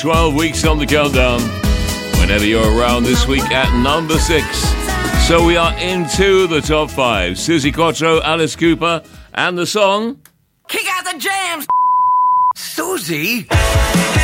12 weeks on the countdown. Whenever you're around this week at number 6. So we are into the top 5. Suzi Quatro, Alice Cooper, and the song... Kick out the jams, Susie.